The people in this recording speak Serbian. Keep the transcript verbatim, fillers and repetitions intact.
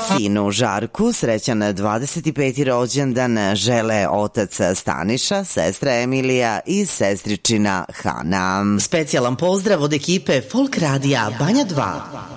Sinu Žarku srećan dvadeset peti rođendan žele otac Staniša, sestra Emilija i sestričina Hana. Specijalan pozdrav od ekipe Folk Radija Banja dva.